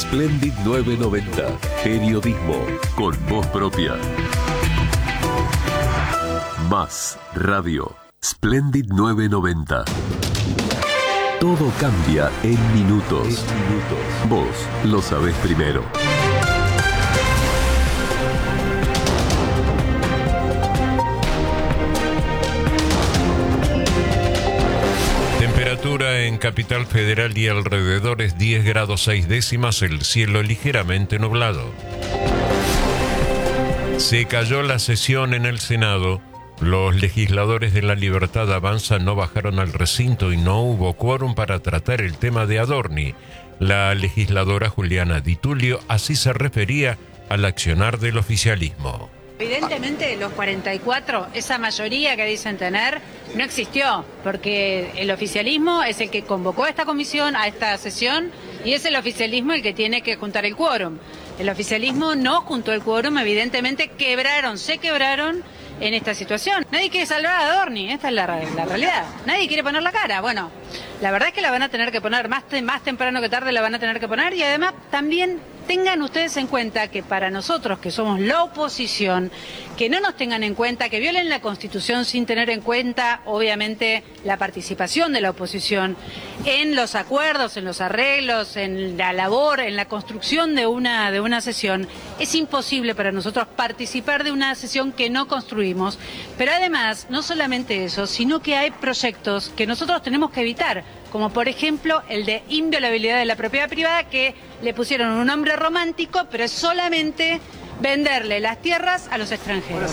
Splendid 990. Periodismo con voz propia. Más radio. Splendid 990. Todo cambia en minutos. Vos lo sabés primero. Temperatura en Capital Federal y alrededores 10 grados 6 décimas, el cielo ligeramente nublado. Se cayó la sesión en el Senado. Los legisladores de La Libertad Avanza no bajaron al recinto y no hubo quórum para tratar el tema de Adorni. La legisladora Juliana Di Tulio así se refería al accionar del oficialismo. Evidentemente los 44, esa mayoría que dicen tener, no existió, porque el oficialismo es el que convocó a esta comisión, a esta sesión, y es el oficialismo el que tiene que juntar el quórum. El oficialismo no juntó el quórum, evidentemente se quebraron en esta situación. Nadie quiere salvar a Adorni, esta es la realidad. Nadie quiere poner la cara. Bueno, la verdad es que la van a tener que poner, más temprano que tarde la van a tener que poner, y además también tengan ustedes en cuenta que para nosotros, que somos la oposición, que no nos tengan en cuenta, que violen la Constitución sin tener en cuenta, obviamente, la participación de la oposición en los acuerdos, en los arreglos, en la labor, en la construcción de una sesión. Es imposible para nosotros participar de una sesión que no construimos. Pero además, no solamente eso, sino que hay proyectos que nosotros tenemos que evitar, como por ejemplo el de inviolabilidad de la propiedad privada, que le pusieron un nombre romántico, pero es solamente venderle las tierras a los extranjeros.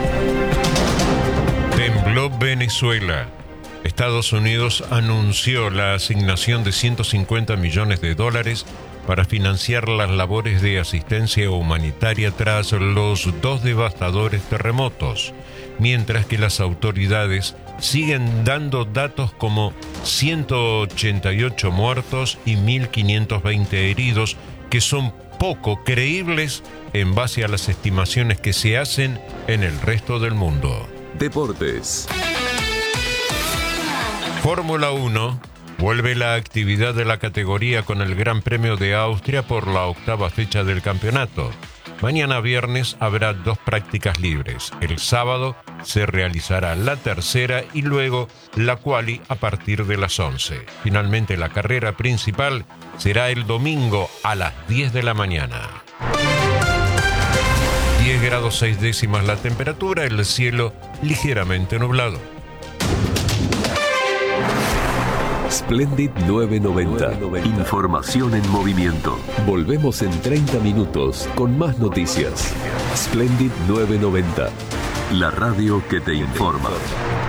Tembló Venezuela. Estados Unidos anunció la asignación de $150 millones para financiar las labores de asistencia humanitaria tras los 2 devastadores terremotos, mientras que las autoridades siguen dando datos como 188 muertos y 1.520 heridos, que son poco creíbles en base a las estimaciones que se hacen en el resto del mundo. Deportes. Fórmula 1. Vuelve la actividad de la categoría con el Gran Premio de Austria por la 8ª fecha del campeonato. Mañana viernes habrá 2 prácticas libres. El sábado se realizará la tercera y luego la quali a partir de las 11. Finalmente la carrera principal será el domingo a las 10 de la mañana. 10 grados 6 décimas la temperatura, el cielo ligeramente nublado. Splendid 990. Información en movimiento. Volvemos en 30 minutos con más noticias. Splendid 990. La radio que te informa.